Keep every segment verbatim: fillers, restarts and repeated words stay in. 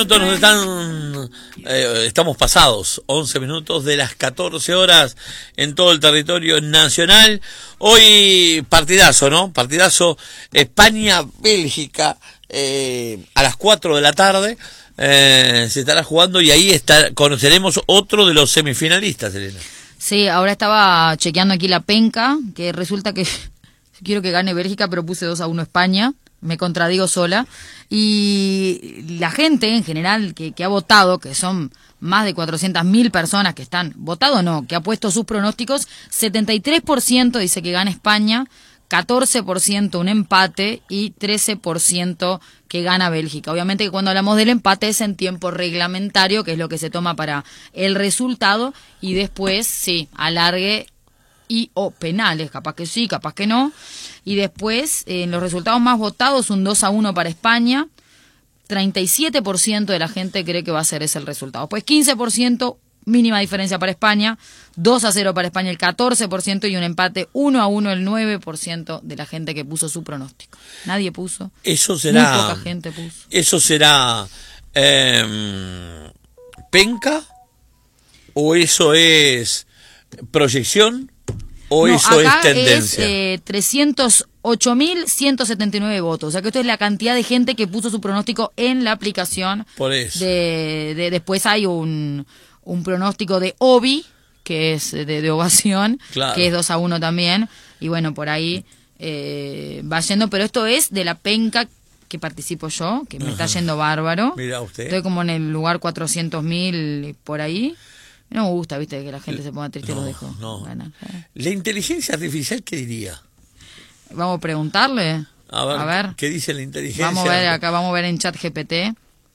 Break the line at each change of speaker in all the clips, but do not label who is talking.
Nos están, eh, estamos pasados once minutos de las catorce horas en todo el territorio nacional. Hoy partidazo, ¿no? Partidazo España-Bélgica eh, a las cuatro de la tarde. Eh, se estará jugando y ahí está, conoceremos otro de los semifinalistas, Elena.
Sí, ahora estaba chequeando aquí la penca, que resulta que quiero que gane Bélgica, pero puse dos a uno España. Me contradigo sola. Y la gente en general que, que ha votado, que son más de cuatrocientas mil personas que están, votado no, que ha puesto sus pronósticos, setenta y tres por ciento dice que gana España, catorce por ciento un empate y trece por ciento que gana Bélgica. Obviamente que cuando hablamos del empate es en tiempo reglamentario, que es lo que se toma para el resultado, y después, sí, alargue y o penales, capaz que sí, capaz que no. Y después, en eh, los resultados más votados, un dos a uno para España, treinta y siete por ciento de la gente cree que va a ser ese el resultado. Pues quince por ciento, mínima diferencia para España, dos a cero para España el catorce por ciento y un empate uno a uno el nueve por ciento de la gente que puso su pronóstico. Nadie puso.
Eso será...
Muy poca gente puso.
Eso será... Eh, ¿penca? ¿O eso es proyección? ¿O
no,
eso
acá
es tendencia?
Es eh, trescientos ocho mil ciento setenta y nueve votos. O sea que esto es la cantidad de gente que puso su pronóstico en la aplicación.
Por eso.
De, de, después hay un, un pronóstico de Obi, que es de, de ovación, claro, que es dos a uno también. Y bueno, por ahí eh, va yendo. Pero esto es de la penca que participo yo, que me Ajá. está yendo bárbaro.
Mira usted.
Estoy como en el lugar cuatrocientos mil por ahí. No me gusta, viste, que la gente se ponga triste y
no,
lo dejo.
No.
Bueno, ¿eh?
¿La inteligencia artificial qué diría?
Vamos a preguntarle.
A ver,
a ver.
¿Qué dice la inteligencia?
Vamos a ver acá, vamos a ver en ChatGPT.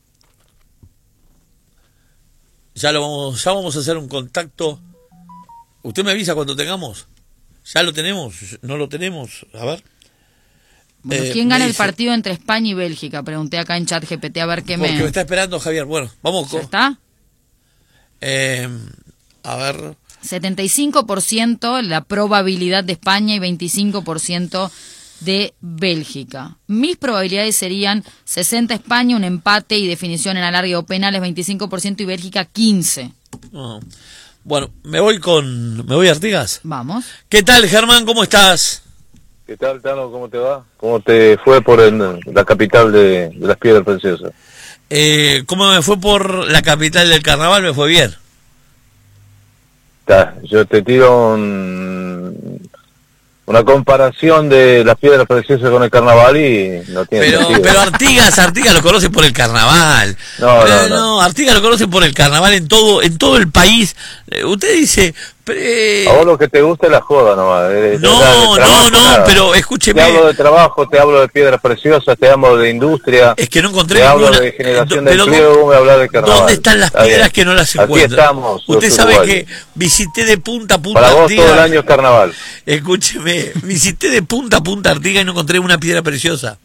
Ya lo vamos, ya vamos a hacer un contacto. ¿Usted me avisa cuando tengamos? ¿Ya lo tenemos? ¿No lo tenemos? A ver.
Bueno,
eh,
¿quién gana
dice...
el partido entre España y Bélgica? Pregunté acá en ChatGPT a ver qué me...
Porque me está esperando Javier. Bueno, vamos con...
¿Ya está?
Eh, a ver.
setenta y cinco por ciento la probabilidad de España y veinticinco por ciento de Bélgica. Mis probabilidades serían sesenta España, un empate y definición en alargue o penales veinticinco por ciento y Bélgica quince por ciento.
Oh. Bueno, me voy con... ¿Me voy a Artigas?
Vamos.
¿Qué tal, Germán? ¿Cómo estás?
¿Qué tal, Tano? ¿Cómo te va? ¿Cómo te fue por el, la capital de, de las Piedras Preciosas?
Eh, ¿Cómo me fue por la capital del carnaval? Me fue bien.
Ta, yo te tiro un, una comparación de las Piedras Preciosas con el carnaval y no tiene
pero,
sentido.
Pero Artigas, Artigas lo conoce por el carnaval.
No,
pero,
no, no.
no, Artigas lo conoce por el carnaval en todo, en todo el país. Eh, usted dice... Pre...
A vos lo que te gusta es la joda nomás. Eh,
no,
trabajo,
no, no,
nada.
pero escúcheme.
Te hablo de trabajo, te hablo de Piedras Preciosas, te hablo de industria.
Es que no encontré
te
ninguna...
hablo de generación de
pero
empleo, vos me hablas de carnaval.
¿Dónde están las piedras Está que no las encuentro?
Aquí estamos.
Usted sabe uruguayos. Que visité de punta a punta
Para vos
Artigas.
todo el año es carnaval.
Escúcheme, visité de punta a punta Artigas y no encontré una piedra preciosa.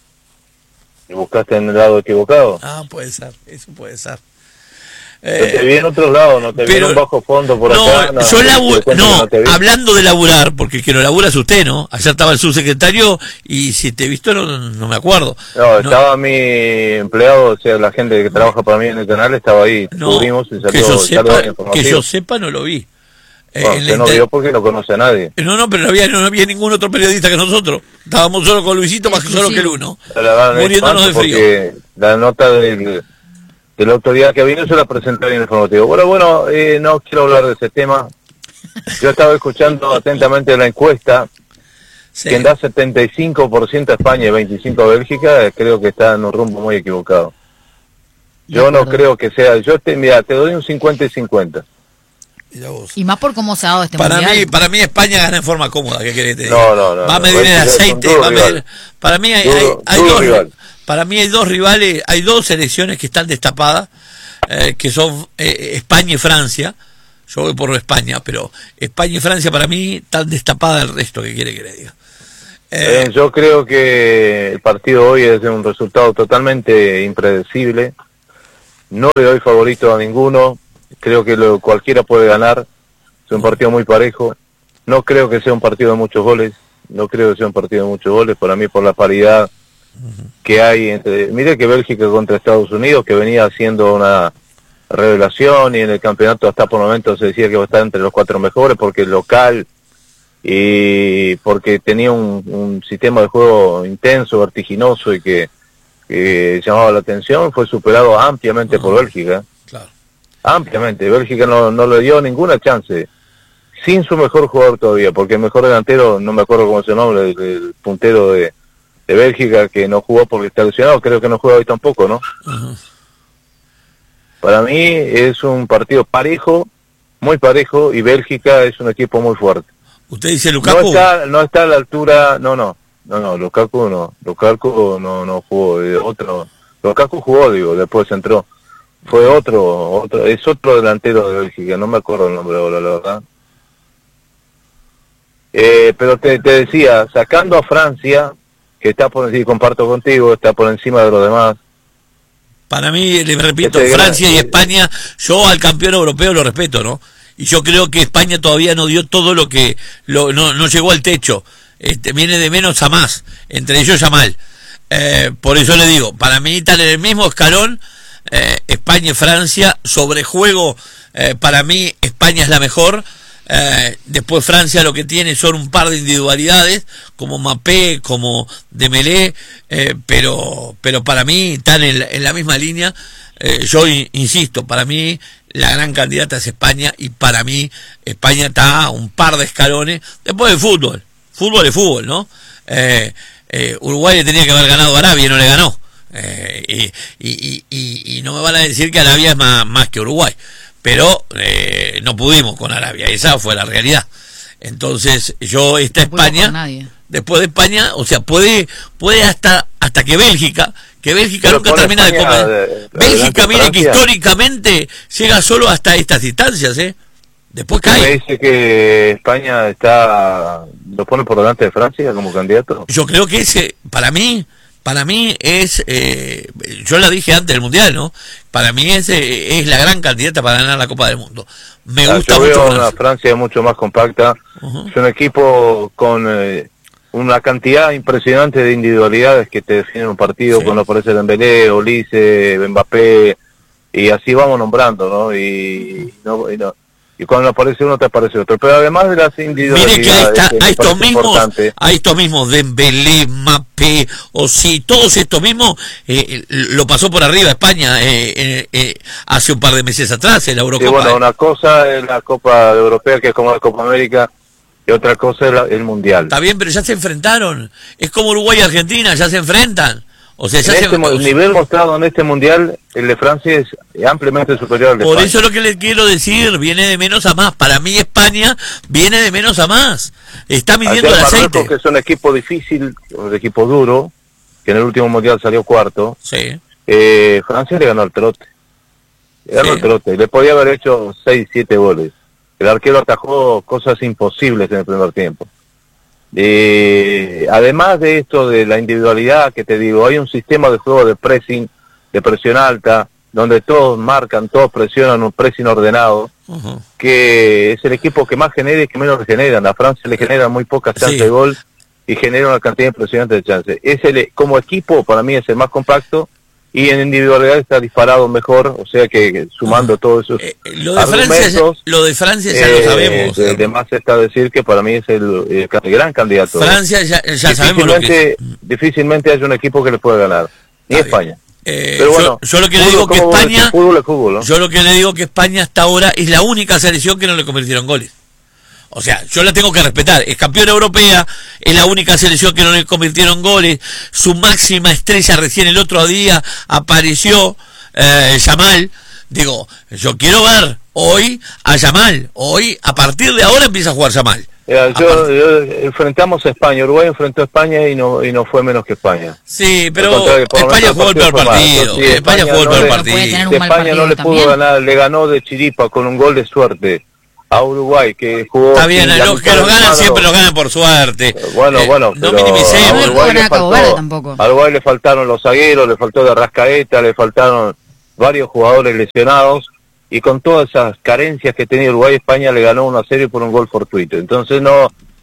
¿Y buscaste en el lado equivocado?
Ah, puede ser, eso puede ser.
Eh, te vi en otros lados, no te vi en un bajo fondo por
no,
acá. No,
yo laburo, no,
no
hablando de laburar, porque el que lo labura es usted, ¿no? Ayer estaba el subsecretario y si te he visto no, no me acuerdo.
No,
no,
estaba mi empleado, o sea, la gente que trabaja para mí en el canal estaba ahí,
no,
cubrimos y salió,
que yo sepa,
salió
que yo sepa no lo vi.
Bueno,
eh,
usted no vio porque no conoce a nadie.
No, no, pero no había, no había ningún otro periodista que nosotros. Estábamos solo con Luisito, más que solo que el uno. Muriéndonos de frío.
Porque la nota del... El otro día que vino se la presenté en el informativo. Bueno, bueno, eh, no quiero hablar de ese tema. Yo estaba escuchando atentamente la encuesta. Sí. Quien da setenta y cinco por ciento a España y veinticinco por ciento a Bélgica, creo que está en un rumbo muy equivocado. Yo no creo que sea... Yo te, mira, te doy un cincuenta y cincuenta.
Y más por cómo se ha dado este
para
mundial.
mí Para mí España gana en forma cómoda. ¿Qué querés te diga?
No, no, no.
Va a
no,
medir
no,
el aceite. Va a medir, para mí hay,
duro,
hay, hay
duro
dos...
rival.
Para mí hay dos rivales, hay dos selecciones que están destapadas, eh, que son eh, España y Francia. Yo voy por España, pero España y Francia para mí están destapadas del resto, que quiere que le diga.
Eh, eh, yo creo que el partido hoy es de un resultado totalmente impredecible. No le doy favorito a ninguno. Creo que lo, cualquiera puede ganar. Es un partido muy parejo. No creo que sea un partido de muchos goles. No creo que sea un partido de muchos goles. Para mí, por la paridad uh-huh. que hay entre... Mire que Bélgica contra Estados Unidos, que venía haciendo una revelación, y en el campeonato hasta por momentos se decía que iba a estar entre los cuatro mejores, porque el local, y porque tenía un, un sistema de juego intenso, vertiginoso, y que, que llamaba la atención, fue superado ampliamente uh-huh. por Bélgica.
Claro.
Ampliamente. Bélgica no, no le dio ninguna chance, sin su mejor jugador todavía, porque el mejor delantero, no me acuerdo cómo es su nombre, el, el puntero de, de Bélgica, que no jugó porque está lesionado, creo que no juega hoy tampoco, ¿no? Uh-huh. Para mí es un partido parejo, muy parejo, y Bélgica es un equipo muy fuerte.
¿Usted dice Lukaku?
No está, no está a la altura, no, no, no, no, Lukaku no, Lukaku no, no jugó, eh, otro, Lukaku jugó, digo, después entró, fue otro, otro, es otro delantero de Bélgica, no me acuerdo el nombre ahora, la verdad. Eh, pero te, te decía, sacando a Francia, que está por encima, comparto contigo, está por encima de los demás.
Para mí, le repito, este Francia gran... y España, yo al campeón europeo lo respeto, ¿no? Y yo creo que España todavía no dio todo lo que, lo, no, no llegó al techo, este, viene de menos a más, entre ellos Yamal. Eh, por eso le digo, para mí están en el mismo escalón, eh, España y Francia, sobre juego, eh, para mí España es la mejor. Eh, después Francia lo que tiene son un par de individualidades como Mbappé, como Dembélé, eh, pero pero para mí están en la, en la misma línea. Eh, yo in, insisto, para mí la gran candidata es España, y para mí España está a un par de escalones después del fútbol. Fútbol es fútbol, ¿no? Eh, eh, Uruguay le tenía que haber ganado a Arabia y no le ganó. Eh, y, y, y, y no me van a decir que Arabia es más, más que Uruguay, pero eh, no pudimos con Arabia, esa fue la realidad. Entonces yo esta no España, después de España, o sea, puede puede hasta hasta que Bélgica, que Bélgica pero nunca termina España, de comer. De, de Bélgica, mire que históricamente llega solo hasta estas distancias, ¿eh? Después cae.
¿Me dice que España está lo pone por delante de Francia como candidato?
Yo creo que ese, para mí, para mí es, eh, yo la dije antes del Mundial, ¿no? Para mí es, eh, es la gran candidata para ganar la Copa del Mundo. Me ah, gusta
yo
mucho
veo
Francia.
Una Francia mucho más compacta, uh-huh. Es un equipo con eh, una cantidad impresionante de individualidades que te definen un partido, sí. Cuando aparece Dembélé, Olise, Mbappé, y así vamos nombrando, ¿no? Y no, y no y cuando aparece uno te aparece otro, pero además de las individualidades,
mire que hay, está, hay estos mismos hay estos mismos Dembélé, Mbappé, o sí, todos estos mismos eh, lo pasó por arriba España eh, eh, eh, hace un par de meses atrás en la Eurocopa.
Sí, bueno,
eh.
una cosa es la Copa Europea, que es como la Copa América, y otra cosa es la, el Mundial.
Está bien, pero ya se enfrentaron, es como Uruguay y Argentina, ya se enfrentan. O sea, ya
en
se...
este, el nivel mostrado en este Mundial, el de Francia es ampliamente superior al de
Por
España.
eso es lo que le quiero decir, viene de menos a más. Para mí España viene de menos a más. Está midiendo el aceite.
Porque es un equipo difícil, un equipo duro, que en el último Mundial salió cuarto.
Sí.
Eh, Francia le ganó al trote. Le ganó sí. al trote. Le podía haber hecho seis, siete goles. El arquero atajó cosas imposibles en el primer tiempo. Eh, además de esto de la individualidad que te digo, hay un sistema de juego de pressing, de presión alta, donde todos marcan, todos presionan, un pressing ordenado, uh-huh. que es el equipo que más genera y que menos le generan. A Francia le genera muy pocas chances sí. de gol y genera una cantidad impresionante de chances. Es el, como equipo para mí es el más compacto, y en individualidad está disparado mejor, o sea que sumando uh-huh. todos esos
eh, lo de Francia ya, lo de Francia ya eh, lo sabemos.
De, de más está decir que para mí es el, el, el gran candidato.
Francia ya, ya sabemos lo que...
Difícilmente hay un equipo que le pueda ganar, ni
está
España.
Eh, Pero bueno, yo, yo lo que le digo que España,
fútbol es fútbol, ¿no?
Yo lo que le digo que España hasta ahora es la única selección que no le convirtieron goles. O sea, yo la tengo que respetar. Es campeona europea, es la única selección que no le convirtieron goles. Su máxima estrella recién el otro día apareció, eh, Yamal. Digo, yo quiero ver hoy a Yamal. Hoy, a partir de ahora empieza a jugar Yamal.
Ya, yo, yo, enfrentamos a España, Uruguay enfrentó a España y no y no fue menos que España.
Sí, pero España jugó el peor partido. Sí, España jugó el peor partido.
España no le pudo ganar, le ganó de chiripa con un gol de suerte a Uruguay, que jugó...
Está bien, los que los ganan siempre los ganan por suerte.
Bueno, eh, bueno,
no minimicemos.
A Uruguay, le faltó, a Uruguay le faltaron los zagueros, le faltó de Arrascaeta, le faltaron varios jugadores lesionados, y con todas esas carencias que tenía Uruguay, España le ganó uno a cero por un gol fortuito. Entonces no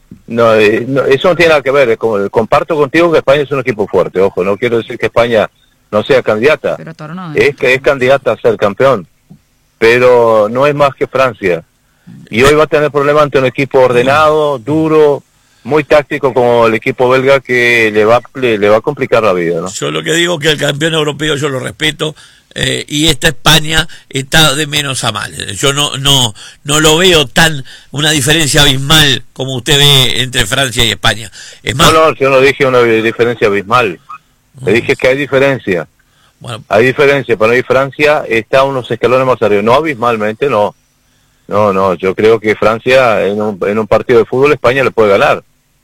no, eh, no, eso no tiene nada que ver. Es como, comparto contigo que España es un equipo fuerte. Ojo, no quiero decir que España no sea candidata.
Pero no, ¿eh?
Es que es candidata a ser campeón. Pero no es más que Francia. Y hoy va a tener problemas ante un equipo ordenado, duro, muy táctico como el equipo belga, que le va le, le va a complicar la vida, ¿no?
Yo lo que digo que el campeón europeo yo lo respeto, eh, y esta España está de menos a mal. Yo no no no lo veo tan una diferencia abismal como usted ve entre Francia y España. Es más,
no, no, yo no dije una diferencia abismal. Le dije que hay diferencia.
Bueno,
hay diferencia. Para mí Francia está unos escalones más arriba. No abismalmente, no. No, no, yo creo que Francia en un, en un partido de fútbol España le puede ganar.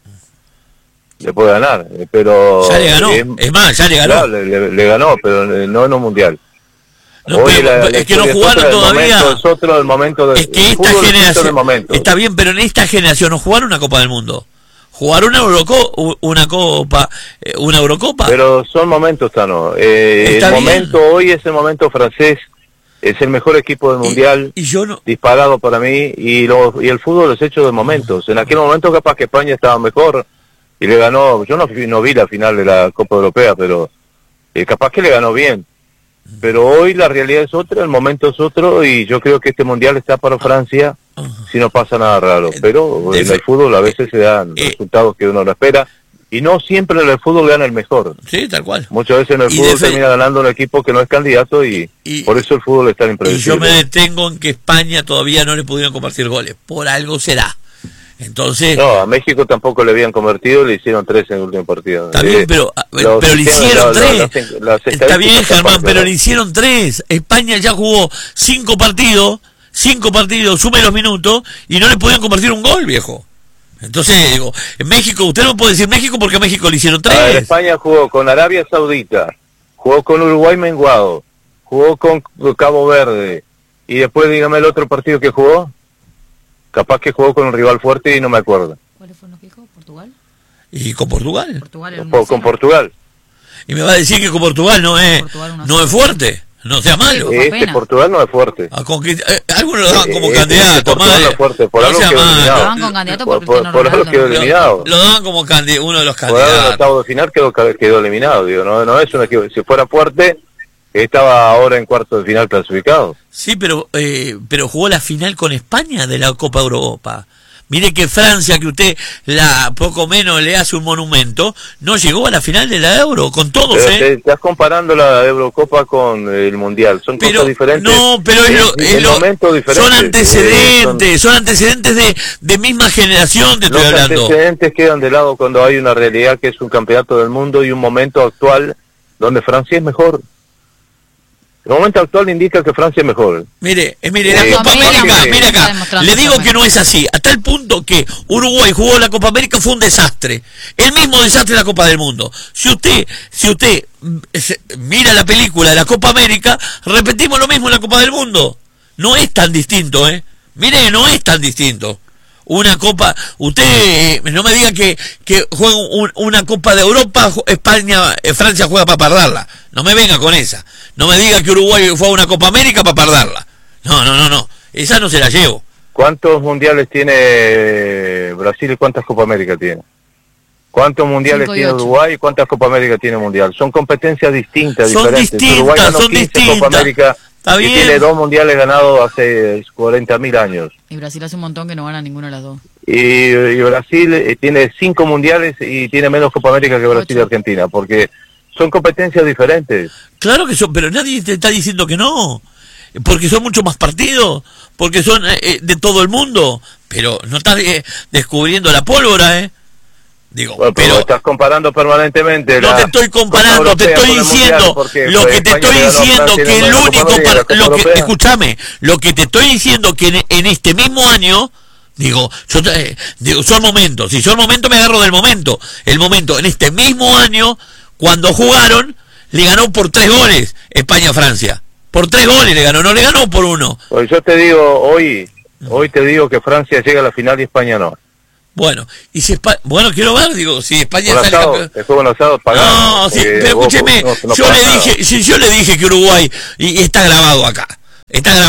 Le puede ganar, pero...
Ya le ganó, es, es más, ya le ganó.
Claro, le, le, le ganó, pero no en un mundial.
No, Hoy pero, la, la es que no jugaron todavía.
El momento es otro, el momento de,
es que esta generación... Está bien, pero en esta generación no jugaron una Copa del Mundo. Jugaron una Eurocopa, una Copa, una Eurocopa.
Pero son momentos, Tano. Eh, el momento bien. Hoy es el momento francés. Es el mejor equipo del mundial,
y, y yo no...
disparado para mí, y, lo, y el fútbol es hecho de momentos. En aquel momento capaz que España estaba mejor y le ganó, yo no, no vi la final de la Copa Europea, pero eh, capaz que le ganó bien. Pero hoy la realidad es otra, el momento es otro, y yo creo que este mundial está para Francia si no pasa nada raro. Pero en el fútbol a veces se dan eh, resultados que uno no espera. Y no siempre en el fútbol gana el mejor.
Sí, tal cual.
Muchas veces en el y fútbol termina ganando un equipo que no es candidato y, y por eso el fútbol es tan impredecible.
Y yo me detengo en que España todavía no le pudieron convertir goles. Por algo será. Entonces...
No, a México tampoco le habían convertido, le hicieron tres en el último partido.
Está bien, pero, pero le hicieron tres. Las, las Está bien, Germán, pero le hicieron tres. España ya jugó cinco partidos, cinco partidos, sume los minutos, y no le pudieron convertir un gol, viejo. Entonces, digo, en México, usted no puede decir México porque a México le hicieron tres.
Ver, España jugó con Arabia Saudita, jugó con Uruguay menguado, jugó con Cabo Verde, y después dígame el otro partido que jugó. Capaz que jugó con un rival fuerte y no me acuerdo.
¿Cuáles fueron los que jugó? ¿Portugal?
¿Y con Portugal?
Portugal
con, con Portugal.
Y me va a decir que con Portugal no es, Portugal no es fuerte. No sea malo.
Sí, este Portugal no es fuerte.
Ah, con que, eh, algunos lo daban como eh, candidato,
este madre. No es fuerte, por
no
algo
sea
quedó eliminado.
Lo daban con candidato porque
por, por, por algo quedó eliminado.
Lo, lo daban como candi uno de los
por
candidatos.
Por el octavo de final quedó, quedó eliminado, digo, no, no es un equipo. Si fuera fuerte, estaba ahora en cuarto de final clasificado.
Sí, pero eh, pero jugó la final con España de la Copa Europa. Mire que Francia, que usted la poco menos le hace un monumento, no llegó a la final de la Euro, con todos,
pero
¿eh?
Te, estás comparando la Eurocopa con el Mundial, son
pero,
cosas diferentes.
No, pero es lo, es lo, son antecedentes, eh, son, son antecedentes de, de misma generación, te estoy
los
hablando.
Los antecedentes quedan de lado cuando hay una realidad que es un campeonato del mundo y un momento actual donde Francia es mejor. El momento actual indica que Francia es mejor.
Mire, eh, mire, la eh, Copa América, que... mire acá, le digo que no es así, a tal punto que Uruguay jugó la Copa América, fue un desastre, el mismo desastre de la Copa del Mundo. Si usted, si usted mira la película de la Copa América, repetimos lo mismo en la Copa del Mundo. No es tan distinto, ¿eh? Mire, no es tan distinto. Una copa, usted eh, no me diga que, que juega un, una Copa de Europa, España, eh, Francia juega para perderla. No me venga con esa. No me diga que Uruguay fue a una Copa América para perderla. No, no, no, no. Esa no se la llevo.
¿Cuántos mundiales tiene Brasil y cuántas Copa América tiene? ¿Cuántos mundiales tiene Uruguay y cuántas Copa América tiene mundial? Son competencias distintas,
son
diferentes.
Distintas,
Uruguay ganó
son
quince
distintas.
Copa América.
Está
y
bien.
Tiene dos mundiales ganados hace cuarenta mil años.
Y Brasil hace un montón que no gana ninguno de las dos.
Y, y Brasil eh, tiene cinco mundiales y tiene menos Copa América que Brasil Ocho. y Argentina, porque son competencias diferentes.
Claro que son, pero nadie te está diciendo que no. Porque son mucho más partidos, porque son eh, de todo el mundo. Pero no estás eh, descubriendo la pólvora, ¿eh? Digo,
bueno, pero, pero estás comparando permanentemente.
No
la
te estoy comparando, te estoy diciendo, mundial, lo que te estoy diciendo que el único, lo que, escúchame, lo que te estoy diciendo que en, en este mismo año, digo, yo eh, digo, son momentos, si son momentos me agarro del momento, el momento, en este mismo año, cuando jugaron, le ganó por tres goles España a Francia, por tres goles le ganó, no le ganó por uno.
Pues yo te digo, hoy, hoy te digo que Francia llega a la final y España no.
Bueno, y si España, bueno, quiero ver, digo, si España
sale campeón. El juego asado pagado.
No, sí, eh, pero escúcheme, no, no yo le dije, si yo le dije que Uruguay, y, y está grabado acá, está grabado,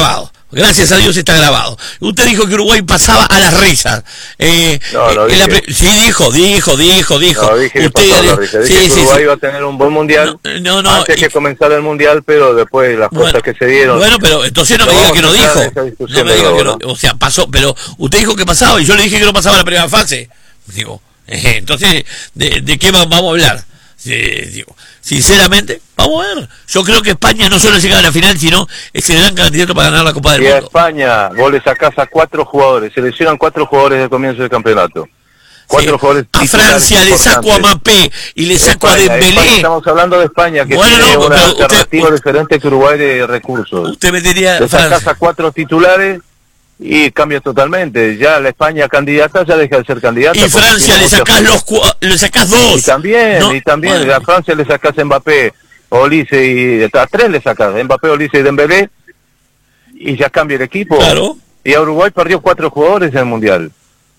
Gracias a Dios está grabado. Usted dijo que Uruguay pasaba a las risas. Eh,
no, no
eh, la, sí, dijo, dijo, dijo, dijo.
No, dije
Usted,
que pasaba a las risas. Dije
sí,
que
sí,
Uruguay
sí.
iba a tener un buen mundial
no, no, no,
antes
y,
que comenzara el mundial, pero después las
bueno,
cosas que se dieron.
Bueno, pero entonces no, no me diga que no dijo. No me diga que no, o sea, pasó, pero usted dijo que pasaba y yo le dije que no pasaba la primera fase. Digo, eh, entonces, ¿de, de qué vamos a hablar? Eh, digo, sinceramente, vamos a ver. Yo creo que España no solo llega a la final, sino es el gran candidato para ganar la Copa del
y
Mundo.
Y a España vos le sacás a cuatro jugadores, seleccionan cuatro jugadores del comienzo del campeonato. Cuatro
sí.
jugadores
a Francia le saco a Mbappé y le saco
España,
a Dembélé.
Estamos hablando de España, que
bueno,
tiene
no,
una
usted,
alternativa diferente que Uruguay de recursos.
Usted metería
le sacás a cuatro titulares y cambia totalmente. Ya la España candidata ya deja de ser candidata.
Y Francia le sacás los le sacás dos.
Y también,
¿no?
y también
bueno.
a Francia le sacás a Mbappé, Olise y a tres le sacás, Mbappé, Olise y Dembélé, y ya cambia el equipo.
Claro.
Y a Uruguay perdió cuatro jugadores en el Mundial.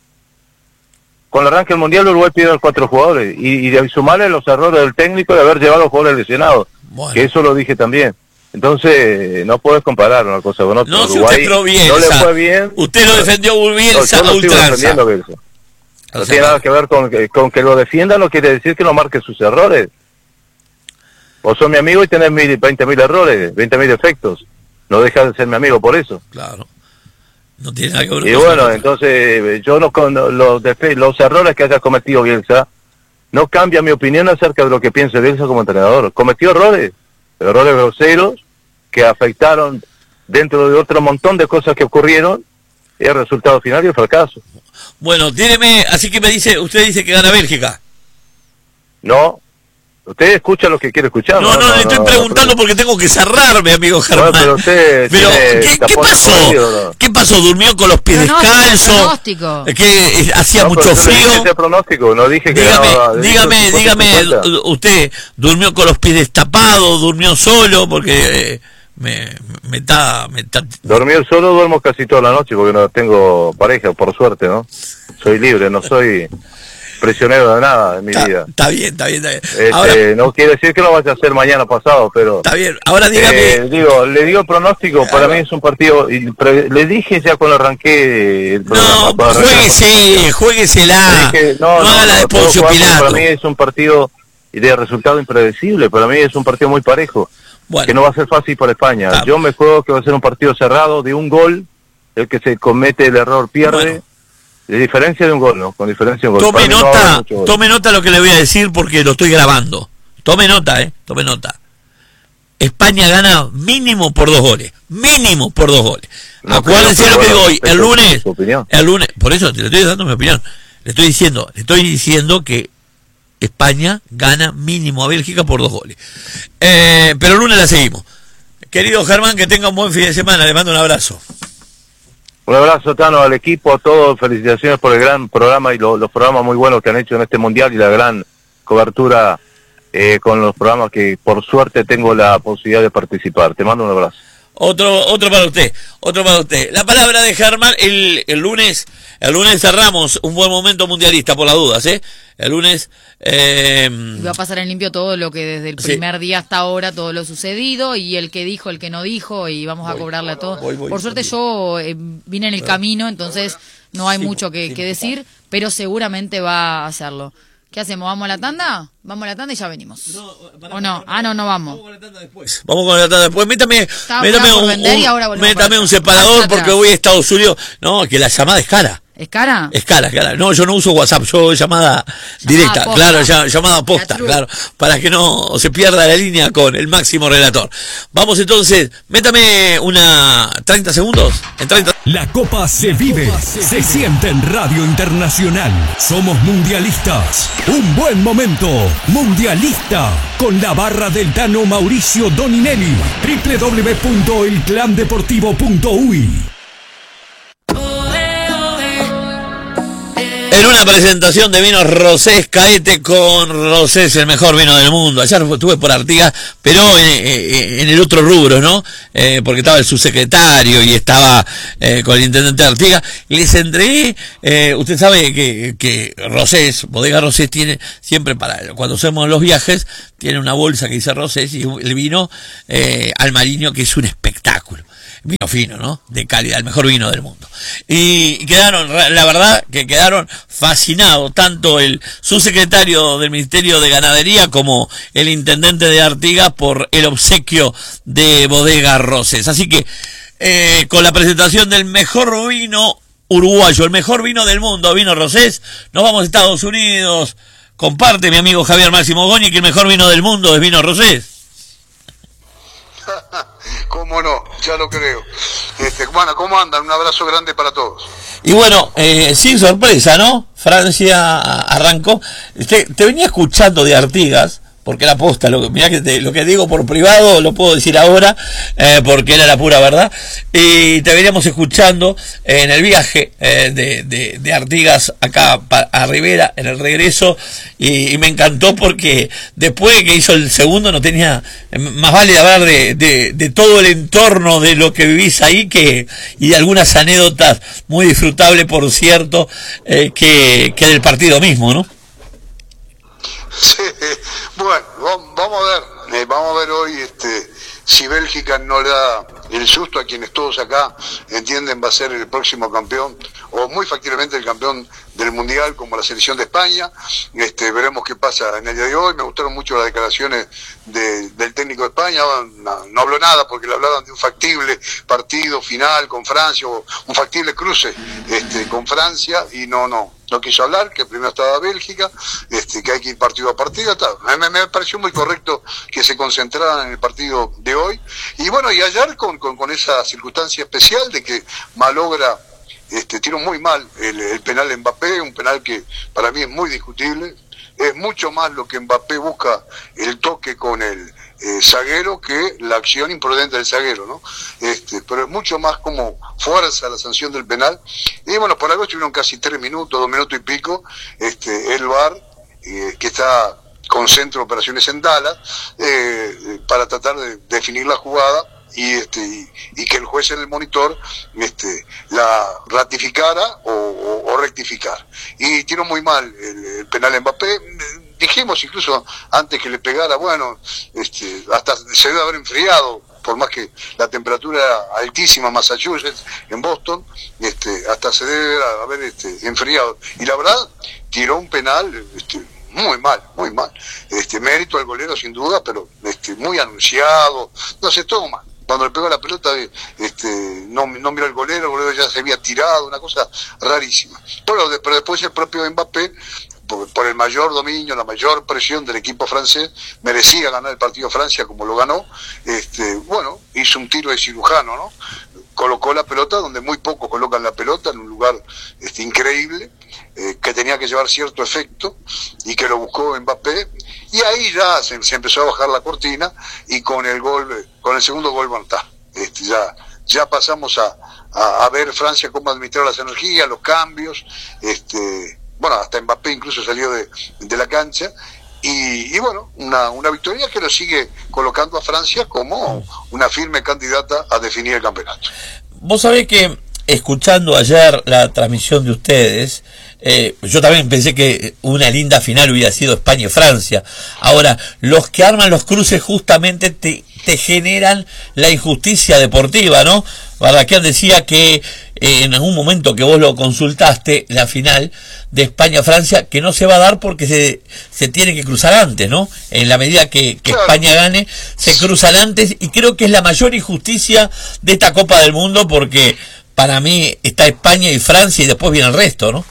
Con el arranque del Mundial Uruguay pidió cuatro jugadores y, y de sumarle los errores del técnico de haber llevado a los jugadores lesionados. Bueno. Que eso lo dije también. Entonces, no puedes comparar una cosa con otra.
No,
Uruguay
si usted
no le fue bien.
Usted lo defendió Bielsa
no,
a ultranza.
Defendiendo Bielsa. No o sea, tiene nada que ver con que, con que lo defienda, no quiere decir que no marque sus errores. Vos sos mi amigo y tenés veinte mil errores, veinte mil defectos. No dejas de ser mi amigo por eso.
Claro. No tiene nada que ver con
y
eso.
bueno, entonces, yo no con los, los errores que haya cometido Bielsa, no cambia mi opinión acerca de lo que piense Bielsa como entrenador. Cometió errores, errores groseros, que afectaron dentro de otro montón de cosas que ocurrieron, y el resultado final y el fracaso.
Bueno, tíreme, así que me dice, usted dice que gana Bélgica.
No, usted escucha lo que quiere escuchar.
No, no, no, no le estoy no, preguntando no, porque tengo que cerrarme, amigo Germán.
No, pero usted
pero,
tiene,
¿qué, ¿qué pasó? Medio, ¿no? ¿Qué pasó? ¿Durmió con los pies descalzos? ¿Que eh, hacía
no,
mucho frío?
Ese pronóstico, no dije que
dígame,
ganaba,
dígame, dígame, usted durmió con los pies destapados, durmió solo, porque... Eh, Me, me está, me está...
Dormir solo duermo casi toda la noche porque no tengo pareja, por suerte, ¿no? Soy libre, no soy prisionero de nada en mi
está,
vida.
Está bien, está bien, está bien.
Este,
ahora,
no quiere decir que lo vaya a hacer mañana pasado, pero...
Está bien, ahora dígame...
Eh, digo, le digo el pronóstico, ahora, para mí es un partido... Y pre, le dije ya cuando arranqué el programa...
No, jueguese, jueguesela,
dije, no,
no,
no,
haga la de Poncio Pilato.
Para mí es un partido de resultado impredecible, para mí es un partido muy parejo. Bueno, que no va a ser fácil para España. Ah, yo me juego que va a ser un partido cerrado de un gol, el que se comete el error pierde, bueno, de diferencia de un gol, ¿no? Con diferencia de un gol.
Tome nota,
no
tome nota lo que le voy a decir porque lo estoy grabando. Tome nota, eh, tome nota. España gana mínimo por dos goles, mínimo por dos goles. No, acuérdense lo que digo hoy, el lunes, el lunes, por eso te le estoy dando mi opinión. Le estoy diciendo, le estoy diciendo que España gana mínimo a Bélgica por dos goles. Eh, pero el lunes la seguimos. Querido Germán, que tenga un buen fin de semana. Le mando un abrazo.
Un abrazo, Tano, al equipo, a todos. Felicitaciones por el gran programa y lo, los programas muy buenos que han hecho en este mundial y la gran cobertura eh, con los programas que por suerte tengo la posibilidad de participar. Te mando un abrazo.
Otro, otro para usted, otro para usted. La palabra de Germán, el, el lunes, el lunes cerramos un buen momento mundialista por las dudas, ¿eh? El lunes... Eh,
va a pasar en limpio todo lo que desde el primer sí. día hasta ahora, todo lo sucedido, y el que dijo, el que no dijo, y vamos voy, a cobrarle a todos. Voy, voy, por suerte voy. yo eh, vine en el camino, entonces no hay sí, mucho que, sí, que decir, pero seguramente va a hacerlo. ¿Qué hacemos? ¿Vamos a la tanda? Vamos a la tanda y ya venimos. No, para, ¿O no? Para, ah, no, no vamos. Vamos con la tanda
después. Vamos con la tanda después. Métame, métame, un, un, métame un separador porque voy a Estados Unidos. No, que la llamada es cara.
¿Es cara?
Es cara, es cara. No, yo no uso WhatsApp, yo llamada, llamada directa, posta. claro, ya, llamada posta, claro, para que no se pierda la línea con el máximo relator. Vamos entonces, métame una treinta segundos. En treinta...
La Copa se vive, Copa se, se vive. Siente en Radio Internacional. Somos mundialistas. Un buen momento, mundialista, con la barra del Tano Mauricio Doninelli. doble u doble u doble u punto el clan deportivo punto u y.
En una presentación de vinos Rosés Caete con Rosés, el mejor vino del mundo. Ayer estuve por Artigas, pero en, en el otro rubro, ¿no? Eh, porque estaba el subsecretario y estaba eh, con el intendente de Artigas. Y les entregué, eh, usted sabe que, que Rosés, Bodega Rosés tiene siempre para, cuando hacemos los viajes, tiene una bolsa que dice Rosés y el vino eh, Almariño, que es un espectáculo. vino fino, ¿no? De calidad, el mejor vino del mundo. Y quedaron, la verdad, que quedaron fascinados, tanto el subsecretario del Ministerio de Ganadería como el intendente de Artigas por el obsequio de Bodega Roses. Así que, eh, con la presentación del mejor vino uruguayo, el mejor vino del mundo, Vino Rosés, nos vamos a Estados Unidos. Comparte mi amigo Javier Máximo Goñi que el mejor vino del mundo es Vino Rosés.
Cómo no, ya lo creo. Este, bueno, ¿cómo andan? Un abrazo grande para todos.
Y bueno, eh, sin sorpresa, ¿no? Francia arrancó. Te, te venía escuchando de Artigas, porque era posta, lo, mirá que te, lo que digo por privado lo puedo decir ahora, eh, porque era la pura verdad. Y te veníamos escuchando eh, en el viaje eh, de, de, de Artigas acá pa, a Rivera, en el regreso, y, y me encantó porque después de que hizo el segundo no tenía, más vale hablar de, de, de todo el entorno de lo que vivís ahí que y de algunas anécdotas muy disfrutables, por cierto, eh, que, que del partido mismo, ¿no?
Sí, bueno, vamos a ver, eh, vamos a ver hoy este, si Bélgica no le da el susto a quienes todos acá entienden va a ser el próximo campeón, o muy factiblemente el campeón del Mundial, como la selección de España. Este, veremos qué pasa en el día de hoy. Me gustaron mucho las declaraciones de, del técnico de España. No, no habló nada porque le hablaban de un factible partido final con Francia, o un factible cruce este, con Francia, y no, no. No quiso hablar, que primero estaba Bélgica, este, que hay que ir partido a partido. Me, me pareció muy correcto que se concentraran en el partido de hoy. Y bueno, y ayer con, con, con esa circunstancia especial de que malogra, este, tiró muy mal el, el penal de Mbappé, un penal que para mí es muy discutible. Es mucho más lo que Mbappé busca el toque con el eh, zaguero que la acción imprudente del zaguero, ¿no? Este, pero es mucho más como fuerza la sanción del penal. Y bueno, por algo estuvieron casi tres minutos, dos minutos y pico, este, el V A R, eh, que está con centro de operaciones en Dallas, eh, para tratar de definir la jugada, y este y, y que el juez en el monitor este la ratificara o, o, o rectificar. Y tiró muy mal el, el penal de Mbappé. Dijimos incluso antes que le pegara, bueno, este hasta se debe haber enfriado, por más que la temperatura era altísima en Massachusetts, en Boston, este hasta se debe haber este enfriado. Y la verdad, tiró un penal este muy mal, muy mal. Este mérito al golero sin duda, pero este muy anunciado, no sé, todo mal. Cuando le pegó la pelota, este, no, no miró el golero, el golero ya se había tirado, una cosa rarísima. Pero, de, pero después el propio Mbappé, por, por el mayor dominio, la mayor presión del equipo francés, merecía ganar el partido Francia como lo ganó. Este, bueno, hizo un tiro de cirujano, ¿no? Colocó la pelota donde muy pocos colocan la pelota, en un lugar este, increíble, eh, que tenía que llevar cierto efecto, y que lo buscó Mbappé. Y ahí ya se, se empezó a bajar la cortina, y con el gol, con el segundo gol, bueno, está, este, ya, ya pasamos a, a, a ver Francia cómo administrar las energías, los cambios, este, bueno, hasta Mbappé incluso salió de, de la cancha, y, y bueno, una, una victoria que lo sigue colocando a Francia como una firme candidata a definir el campeonato.
Vos sabés que, escuchando ayer la transmisión de ustedes, eh, yo también pensé que una linda final hubiera sido España y Francia. Ahora, los que arman los cruces justamente te, te generan la injusticia deportiva, ¿no? Barraquian decía que eh, en algún momento que vos lo consultaste, la final de España-Francia, que no se va a dar porque se, se tiene que cruzar antes, ¿no? En la medida que, que España gane, se cruzan antes, y creo que es la mayor injusticia de esta Copa del Mundo, porque para mí está España y Francia y después viene el resto, ¿no?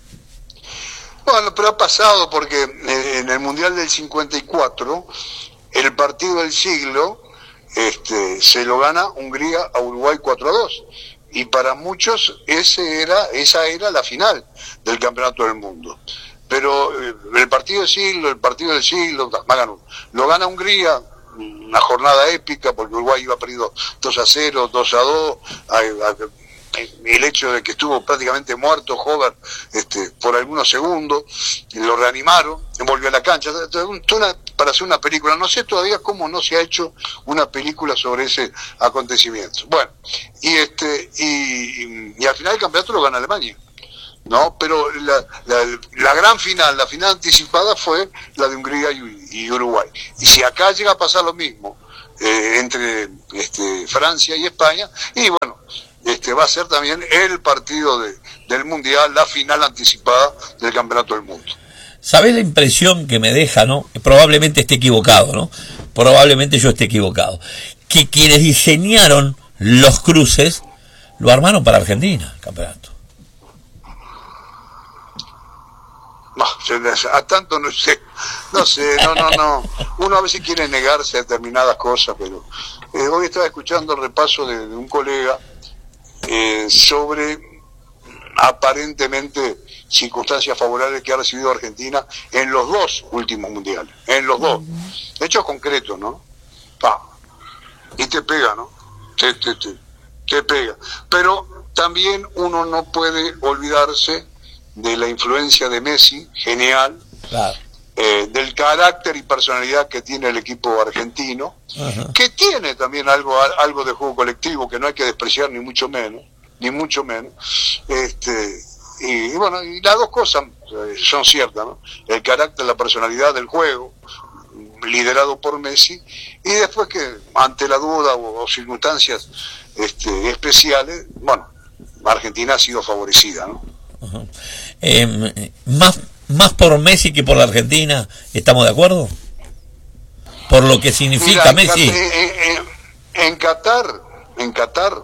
Bueno, pero ha pasado porque en el Mundial del cincuenta y cuatro, el partido del siglo este, se lo gana Hungría a Uruguay cuatro a dos. Y para muchos ese era, esa era la final del Campeonato del Mundo. Pero eh, el partido del siglo, el partido del siglo, lo gana Hungría, una jornada épica, porque Uruguay iba perdido dos a cero, dos a dos, a, a, el hecho de que estuvo prácticamente muerto Hover este, por algunos segundos, lo reanimaron, volvió a la cancha, una, para hacer una película. No sé todavía cómo no se ha hecho una película sobre ese acontecimiento. Bueno, y este y, y al final el campeonato lo gana Alemania, ¿no? Pero la, la, la gran final, la final anticipada fue la de Hungría y, y Uruguay. Y si acá llega a pasar lo mismo, eh, entre este, Francia y España, y bueno, este va a ser también el partido de, del Mundial, la final anticipada del Campeonato del Mundo.
¿Sabés la impresión que me deja, no? Probablemente esté equivocado, ¿no? Probablemente yo esté equivocado. Que quienes diseñaron los cruces lo armaron para Argentina, el campeonato.
No, a tanto no sé, no sé, no, no, no. Uno a veces quiere negarse a determinadas cosas, pero eh, hoy estaba escuchando el repaso de, de un colega eh, sobre aparentemente circunstancias favorables que ha recibido Argentina en los dos últimos mundiales, en los dos. Hechos concretos, ¿no? Pa. Y te pega, ¿no? Te, te, te, te pega. Pero también uno no puede olvidarse de la influencia de Messi, genial, claro. eh, del carácter y personalidad que tiene el equipo argentino, ajá, que tiene también algo, algo de juego colectivo que no hay que despreciar ni mucho menos, ni mucho menos. Este, y, y bueno, y las dos cosas eh, son ciertas, ¿no? El carácter, la personalidad del juego, liderado por Messi, y después que ante la duda o, o circunstancias este, especiales, bueno, Argentina ha sido favorecida, ¿no?
Uh-huh. Eh, más más por Messi que por la Argentina, ¿estamos de acuerdo? Por lo que significa Mira, Messi.
En, en, en Qatar, en Qatar,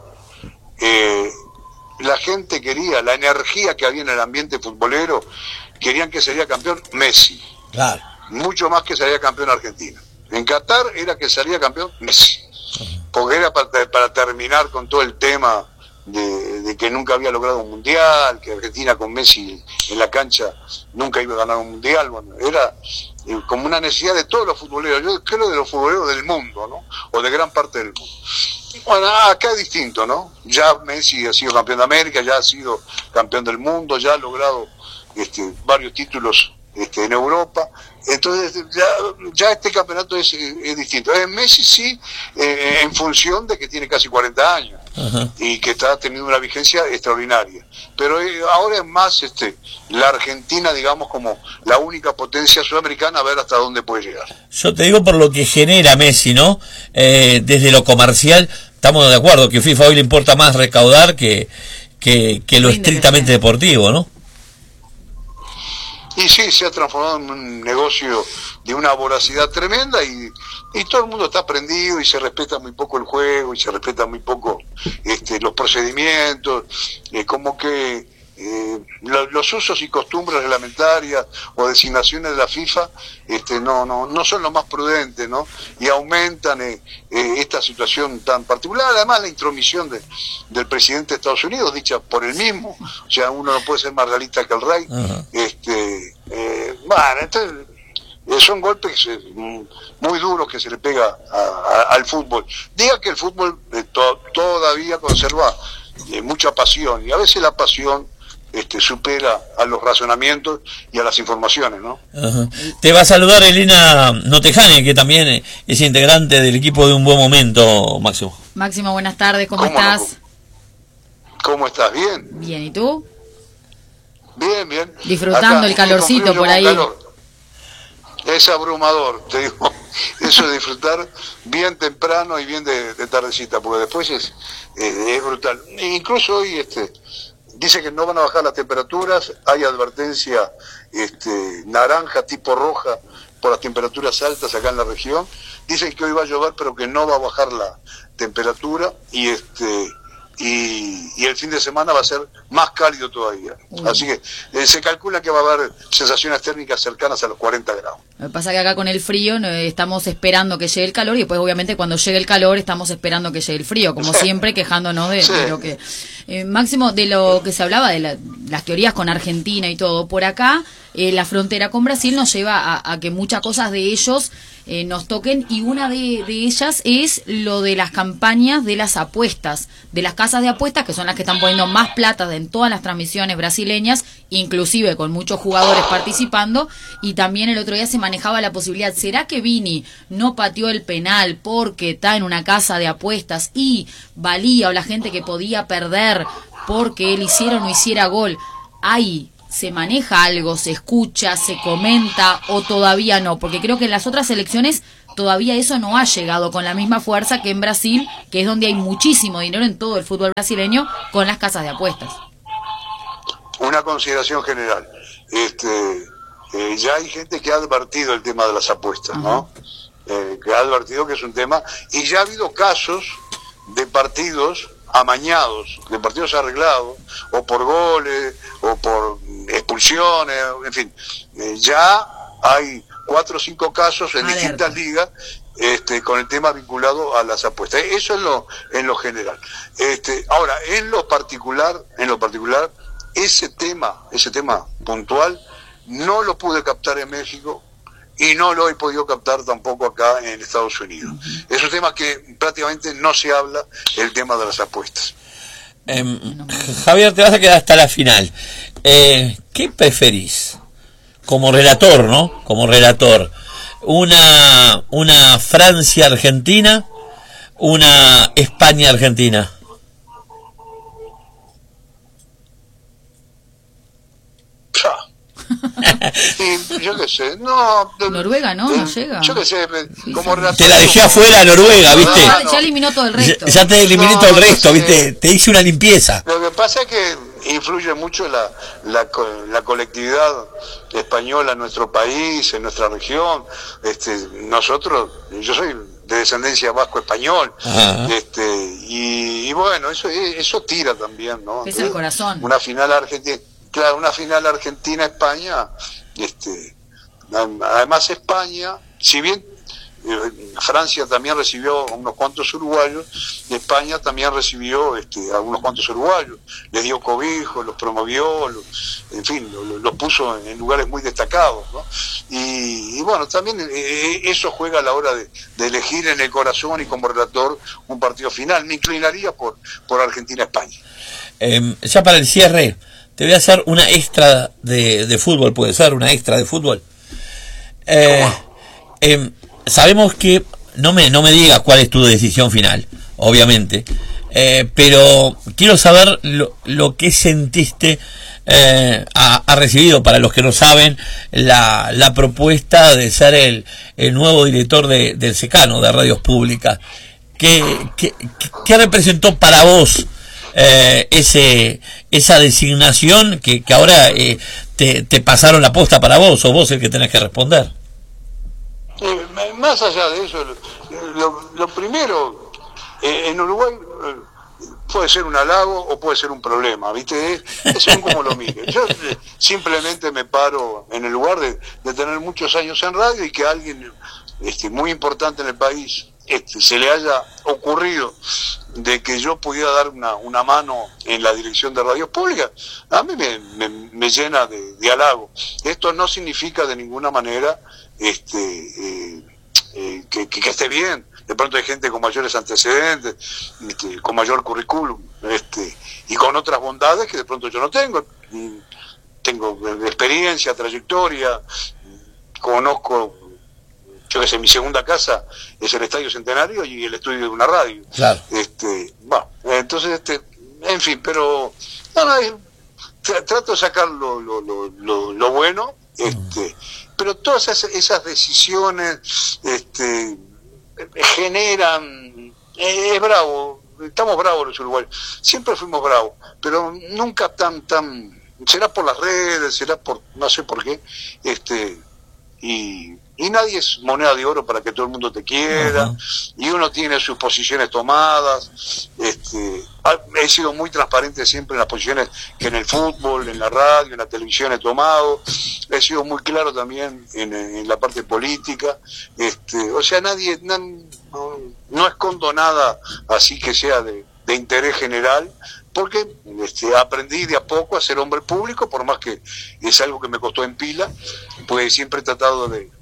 eh, la gente quería, la energía que había en el ambiente futbolero, querían que sería campeón Messi.
Claro.
Mucho más que sería campeón Argentina. En Qatar era que salía campeón Messi. Uh-huh. Porque era para, para terminar con todo el tema De, de que nunca había logrado un mundial, que Argentina con Messi en la cancha nunca iba a ganar un mundial. Bueno, era eh, como una necesidad de todos los futboleros, yo creo de los futboleros del mundo, ¿no? O de gran parte del mundo. Bueno, acá es distinto, ¿no? Ya Messi ha sido campeón de América, ya ha sido campeón del mundo, ya ha logrado este, varios títulos este, en Europa. Entonces ya, ya este campeonato es, es distinto. Es Messi sí, eh, en función de que tiene casi cuarenta años. Uh-huh. Y que está teniendo una vigencia extraordinaria. Pero eh, ahora es más este la Argentina, digamos, como la única potencia sudamericana, a ver hasta dónde puede llegar.
Yo te digo por lo que genera Messi, ¿no? Eh, desde lo comercial, estamos de acuerdo que FIFA hoy le importa más recaudar que, que, que lo estrictamente deportivo, ¿no?
Y sí, se ha transformado en un negocio de una voracidad tremenda y, y todo el mundo está prendido y se respeta muy poco el juego y se respeta muy poco este, los procedimientos, eh, como que eh, lo, los usos y costumbres reglamentarias o designaciones de la FIFA este, no, no, no son los más prudentes, ¿no? Y aumentan eh, eh, esta situación tan particular. Además, la intromisión de, del presidente de Estados Unidos, dicha por él mismo, o sea, uno no puede ser más realista que el rey. Uh-huh. este eh, bueno, entonces eh, son golpes eh, muy duros que se le pega a, a, al fútbol. Diga que el fútbol eh, to, todavía conserva eh, mucha pasión, y a veces la pasión Este, supera a los razonamientos y a las informaciones, ¿no?
Uh-huh. Te va a saludar Elena Notejani, que también es integrante del equipo de Un Buen Momento, Máximo.
Máximo, buenas tardes, ¿cómo, ¿Cómo estás?
No? ¿Cómo estás? ¿Bien?
Bien, ¿y tú?
Bien, bien.
Disfrutando acá, el calorcito por ahí. Calor.
Es abrumador, te digo. Eso de disfrutar bien temprano y bien de, de tardecita, porque después es, eh, es brutal. E incluso hoy, este... dice que no van a bajar las temperaturas, hay advertencia este, naranja tipo roja por las temperaturas altas acá en la región. Dicen que hoy va a llover pero que no va a bajar la temperatura y este y, y el fin de semana va a ser más cálido todavía. Uh. Así que eh, se calcula que va a haber sensaciones térmicas cercanas a los cuarenta grados.
Lo que pasa es que acá con el frío eh, estamos esperando que llegue el calor y después obviamente cuando llegue el calor estamos esperando que llegue el frío, como siempre quejándonos de, sí. de lo que... Eh, Máximo, de lo que se hablaba de la, las teorías con Argentina y todo, por acá eh, la frontera con Brasil nos lleva a, a que muchas cosas de ellos eh, nos toquen, y una de, de ellas es lo de las campañas de las apuestas, de las casas de apuestas, que son las que están poniendo más plata en todas las transmisiones brasileñas, inclusive con muchos jugadores participando. Y también el otro día se manejaba la posibilidad, ¿será que Vini no pateó el penal porque está en una casa de apuestas y valía, o la gente que podía perder porque él hiciera o no hiciera gol? Ahí se maneja algo, se escucha, se comenta, o todavía no, porque creo que en las otras elecciones todavía eso no ha llegado con la misma fuerza que en Brasil, que es donde hay muchísimo dinero en todo el fútbol brasileño, con las casas de apuestas.
Una consideración general. Este, eh, ya hay gente que ha advertido el tema de las apuestas, ¿no? Eh, que ha advertido que es un tema, y ya ha habido casos de partidos amañados, de partidos arreglados, o por goles, o por expulsiones, en fin, eh, ya hay cuatro o cinco casos en
Alerta.
distintas ligas este, con el tema vinculado a las apuestas. Eso es lo, en lo general. Este, ahora, en lo particular, en lo particular, ese tema, ese tema puntual, no lo pude captar en México y no lo he podido captar tampoco acá en Estados Unidos. Uh-huh. Es un tema que prácticamente no se habla, el tema de las apuestas.
Eh, Javier, te vas a quedar hasta la final. Eh, ¿Qué preferís? Como relator, ¿no? Como relator. Una, una Francia-Argentina, una España-Argentina.
Y yo qué sé, no.
Noruega, ¿no?
Eh,
no llega.
Yo qué sé,
Sí,
como
sí.
relator.
Te la dejé afuera, Noruega, ¿viste?
Ya, ya eliminó todo el resto.
Ya, ya te eliminó
No,
todo el
no
resto,
sé.
¿viste? Te hice una limpieza.
Lo que pasa es que influye mucho la, la, la colectividad española en nuestro país, en nuestra región. Este, nosotros, yo soy de descendencia vasco-español, este, y, y bueno, eso eso tira también, ¿no?
Es el corazón.
Una final argentina, claro, una final Argentina-España, este, además España, si bien eh, Francia también recibió unos cuantos uruguayos, España también recibió este, a unos cuantos uruguayos, les dio cobijo, los promovió, los, en fin, los, los puso en lugares muy destacados, ¿no? Y, y bueno, también eh, eso juega a la hora de, de elegir en el corazón y como relator un partido final. Me inclinaría por, por Argentina-España.
Eh, ya para el cierre, te voy a hacer una extra de, de fútbol, puede ser, una extra de fútbol. Eh, eh, sabemos que, no me, no me digas cuál es tu decisión final, obviamente, eh, pero quiero saber lo, lo que sentiste, eh, ha, ha recibido, para los que no saben, la, la propuesta de ser el, el nuevo director de, del Secano, de Radios Públicas. ¿Qué, qué, qué representó para vos Eh, ese esa designación que, que ahora eh, te, te pasaron la posta para vos, o vos el que tenés que responder?
Eh, más allá de eso, lo, lo primero, eh, en Uruguay eh, puede ser un halago o puede ser un problema, ¿viste? Es, es según como lo mire. Yo eh, simplemente me paro en el lugar de, de tener muchos años en radio y que alguien este, muy importante en el país este, se le haya ocurrido de que yo pudiera dar una, una mano en la dirección de Radios Públicas, a mí me, me, me llena de, de halago. Esto no significa de ninguna manera este, eh, eh, que, que, que esté bien. De pronto hay gente con mayores antecedentes, este, con mayor currículum, este, y con otras bondades que de pronto yo no tengo. Tengo experiencia, trayectoria, conozco. Yo que sé, mi segunda casa es el Estadio Centenario y el estudio de una radio.
Claro.
Este, bueno, entonces, este, en fin, pero no, no, tra- trato de sacar lo, lo, lo, lo, lo bueno, este, mm. pero todas esas, esas decisiones este, generan, eh, es bravo, estamos bravos los uruguayos, siempre fuimos bravos, pero nunca tan, tan, será por las redes, será por, no sé por qué, este, y... Y nadie es moneda de oro para que todo el mundo te quiera, uh-huh. Y uno tiene sus posiciones tomadas. Este, he sido muy transparente siempre en las posiciones que en el fútbol, en la radio, en la televisión he tomado. He sido muy claro también en, en la parte política. Este, o sea, nadie, no, no escondo nada así que sea de, de interés general, porque este, aprendí de a poco a ser hombre público, por más que es algo que me costó en pila, pues siempre he tratado de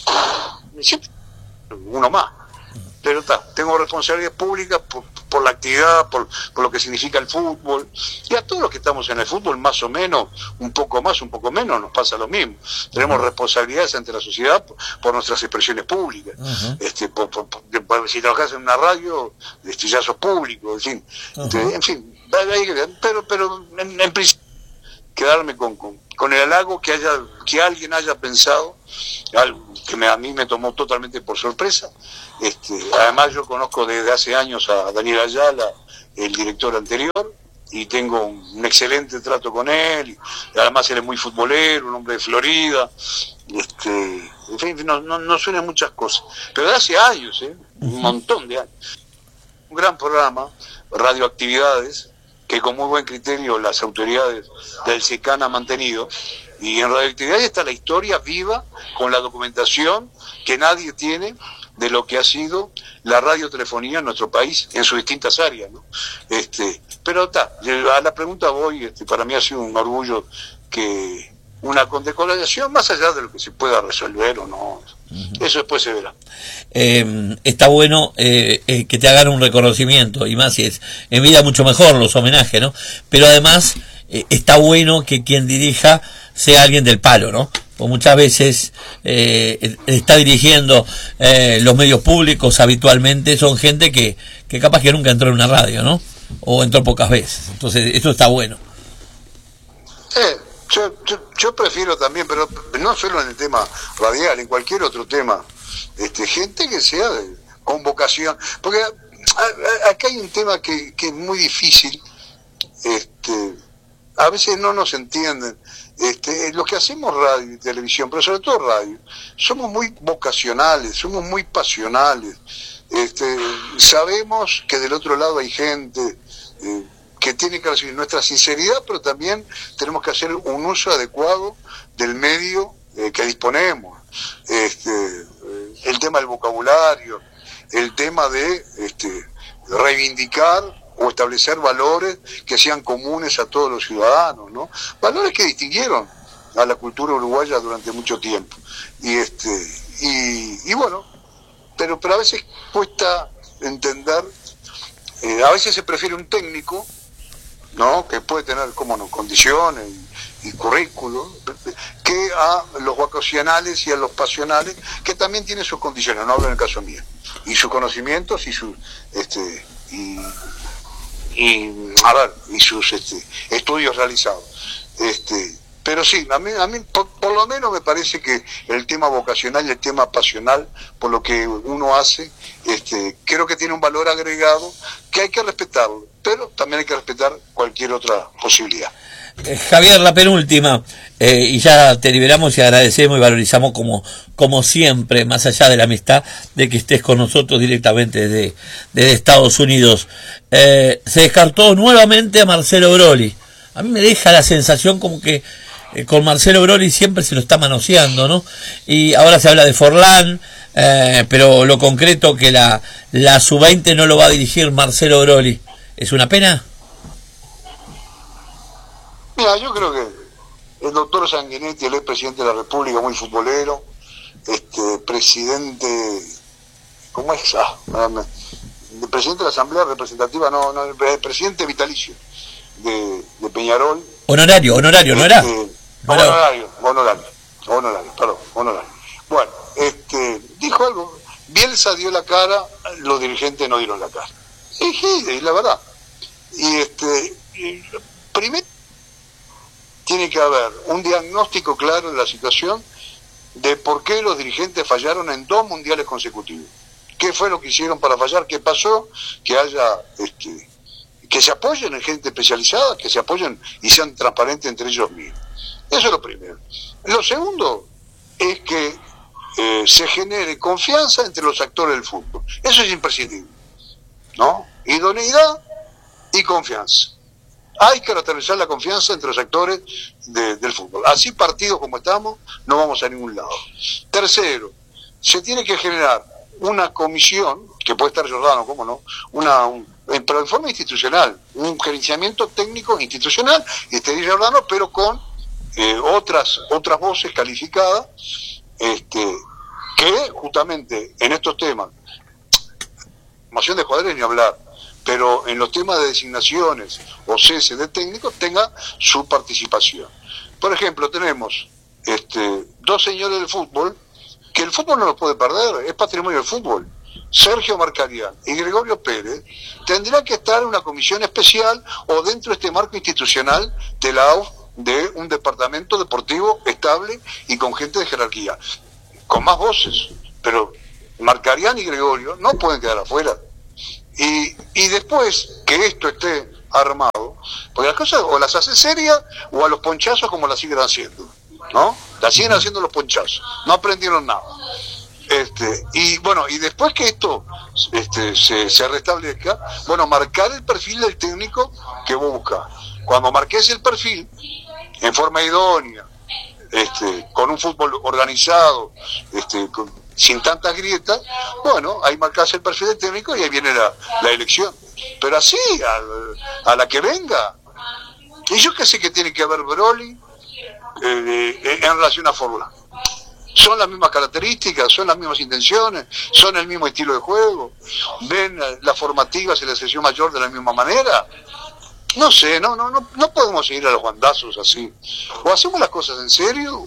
uno más, pero está, tengo responsabilidades públicas por, por la actividad, por, por lo que significa el fútbol, y a todos los que estamos en el fútbol, más o menos, un poco más, un poco menos, nos pasa lo mismo. Tenemos responsabilidades ante la sociedad por, por nuestras expresiones públicas. Uh-huh. Este, por, por, por, si trabajas en una radio, este, ya sos público, en fin, uh-huh. este, en fin, pero, pero en, en principio quedarme con, con, con el halago que haya que alguien haya pensado, algo que me, a mí me tomó totalmente por sorpresa. Este, además yo conozco desde hace años a Daniel Ayala, el director anterior, y tengo un, un excelente trato con él, y además él es muy futbolero, un hombre de Florida, este, en fin, no, no, no suenan muchas cosas, pero de hace años, ¿eh? Un montón de años. Un gran programa, Radioactividades, que con muy buen criterio las autoridades del SECAN han mantenido, y en Radioactividades está la historia viva, con la documentación que nadie tiene de lo que ha sido la radiotelefonía en nuestro país en sus distintas áreas, ¿no? Este, pero está, a la pregunta voy, este, para mí ha sido un orgullo que una condecoración, más allá de lo que se pueda resolver o no, uh-huh. Eso después se verá.
Eh, está bueno eh, eh, que te hagan un reconocimiento, y más si es en vida mucho mejor los homenajes, ¿no? Pero además eh, está bueno que quien dirija sea alguien del palo, ¿no? Pues muchas veces eh, está dirigiendo eh, los medios públicos habitualmente, son gente que, que capaz que nunca entró en una radio, ¿no? O entró pocas veces, entonces esto está bueno.
Eh, yo, yo, yo prefiero también, pero no solo en el tema radial, en cualquier otro tema, este, gente que sea de, con vocación, porque a, a, acá hay un tema que, que es muy difícil, este, a veces no nos entienden. Este, los que hacemos radio y televisión, pero sobre todo radio, somos muy vocacionales, somos muy pasionales. Este, sabemos que del otro lado hay gente eh, que tiene que recibir nuestra sinceridad, pero también tenemos que hacer un uso adecuado del medio eh, que disponemos. Este, eh, el tema del vocabulario, el tema de este, reivindicar o establecer valores que sean comunes a todos los ciudadanos, ¿no? Valores que distinguieron a la cultura uruguaya durante mucho tiempo. Y este y, y bueno, pero, pero a veces cuesta entender, eh, a veces se prefiere un técnico, ¿no? Que puede tener, cómo no, condiciones y, y currículo, que a los vocacionales y a los pasionales, que también tienen sus condiciones, no hablo en el caso mío, y sus conocimientos y sus este y y a ver y sus este, estudios realizados, este pero sí, a mí, a mí por, por lo menos me parece que el tema vocacional y el tema pasional por lo que uno hace, este creo que tiene un valor agregado que hay que respetarlo, pero también hay que respetar cualquier otra posibilidad.
Eh, Javier, la penúltima, eh, y ya te liberamos y agradecemos y valorizamos como, como siempre, más allá de la amistad, de que estés con nosotros directamente desde, desde Estados Unidos. Eh, se descartó nuevamente a Marcelo Broli. A mí me deja la sensación como que eh, con Marcelo Broli siempre se lo está manoseando, ¿no? Y ahora se habla de Forlán, eh, pero lo concreto que la, la sub veinte no lo va a dirigir Marcelo Broli. ¿Es una pena?
Mira, yo creo que el doctor Sanguinetti, el ex presidente de la República, muy futbolero, este presidente, ¿cómo es? Ah, el presidente de la Asamblea Representativa, no, no, el presidente vitalicio de, de Peñarol.
Honorario, honorario, ¿no era?
Este, honorario, honorario, honorario, perdón, honorario. Bueno, este, dijo algo, Bielsa dio la cara, los dirigentes no dieron la cara. Y, y la verdad. Y este, y, primero, tiene que haber un diagnóstico claro de la situación de por qué los dirigentes fallaron en dos mundiales consecutivos. ¿Qué fue lo que hicieron para fallar? ¿Qué pasó? Que haya, este, que se apoyen en gente especializada, que se apoyen y sean transparentes entre ellos mismos. Eso es lo primero. Lo segundo es que eh, se genere confianza entre los actores del fútbol. Eso es imprescindible, ¿no? Idoneidad y confianza. Hay que restaurar la confianza entre los actores de, del fútbol. Así, partidos como estamos, no vamos a ningún lado. Tercero, se tiene que generar una comisión, que puede estar Giordano, cómo no, una, un, pero en forma institucional, un gerenciamiento técnico institucional, y estaría Giordano, pero con eh, otras otras voces calificadas, este, que justamente en estos temas, formación de jugadores ni hablar, pero en los temas de designaciones o cese de técnicos tenga su participación. Por ejemplo, tenemos este, dos señores del fútbol, que el fútbol no lo puede perder, es patrimonio del fútbol. Sergio Marcarián y Gregorio Pérez tendrán que estar en una comisión especial o dentro de este marco institucional de la A U F de un departamento deportivo estable y con gente de jerarquía, con más voces, pero Marcarián y Gregorio no pueden quedar afuera. Y, y después que esto esté armado, porque las cosas o las hacen serias o a los ponchazos como las siguen haciendo, ¿no? Las siguen haciendo los ponchazos, no aprendieron nada. Este, y bueno, y después que esto este, se, se restablezca, bueno, marcar el perfil del técnico que vos buscás. Cuando marques el perfil en forma idónea, este, con un fútbol organizado, este, con, sin tantas grietas, bueno, ahí marcás el perfil del técnico y ahí viene la, la elección. Pero así, a, a la que venga, y yo que sé que tiene que haber Broly eh, en relación a Forlán. Son las mismas características, son las mismas intenciones, son el mismo estilo de juego, ven las formativas y la selección mayor de la misma manera. No sé, no, no, no, no podemos seguir a los bandazos así. O hacemos las cosas en serio,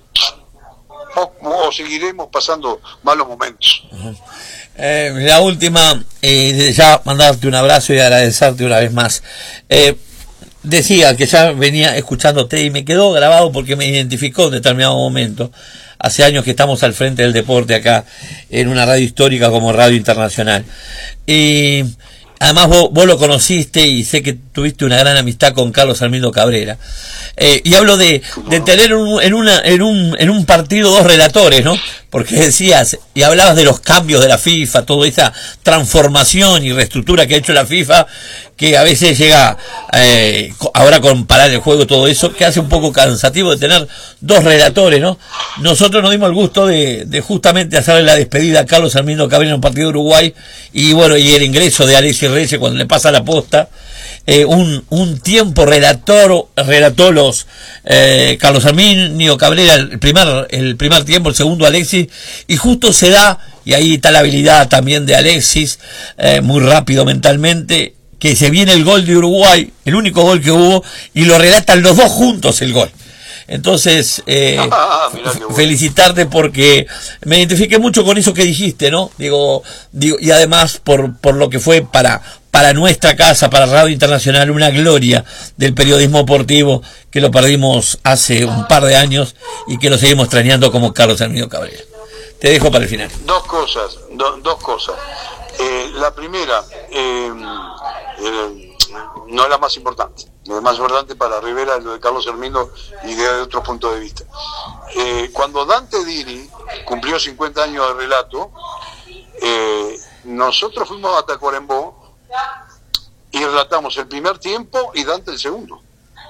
o, o seguiremos pasando malos momentos.
Uh-huh. Eh, la última, eh, ya mandarte un abrazo y agradecerte una vez más. Eh, decía que ya venía escuchándote y me quedó grabado porque me identificó en determinado momento. Hace años que estamos al frente del deporte acá en una radio histórica como Radio Internacional. Y además vos, vos lo conociste y sé que tuviste una gran amistad con Carlos Armindo Cabrera. Eh, y hablo de, de tener un, en, una, en, un, en un partido dos relatores, ¿no? Porque decías, y hablabas de los cambios de la FIFA, toda esa transformación y reestructura que ha hecho la FIFA, que a veces llega, eh, ahora comparar el juego, todo eso, que hace un poco cansativo de tener dos relatores, ¿no? Nosotros nos dimos el gusto de, de justamente hacerle la despedida a Carlos Armindo Cabrera en un partido de Uruguay, y bueno, y el ingreso de Alexis Reyes cuando le pasa la posta. Eh, un, un tiempo relator, relató los eh, Carlos Armindo Cabrera el primer, el primer tiempo, el segundo Alexis, y justo se da, y ahí está la habilidad también de Alexis, eh, muy rápido mentalmente, que se viene el gol de Uruguay, el único gol que hubo, y lo relatan los dos juntos el gol. Entonces, eh, ah, bueno. felicitarte porque me identifiqué mucho con eso que dijiste, ¿no? Digo, digo, y además por, por lo que fue para, para nuestra casa, para Radio Internacional, una gloria del periodismo deportivo que lo perdimos hace un par de años y que lo seguimos extrañando como Carlos Armindo Cabrera. Te dejo para el final.
Dos cosas, do, dos cosas. Eh, la primera, eh, eh, no es la más importante. Lo más importante para Rivera es lo de Carlos Armindo y de otro punto de vista. Eh, cuando Dante Dini cumplió cincuenta años de relato, eh, nosotros fuimos a Tacuarembó y relatamos el primer tiempo y Dante el segundo.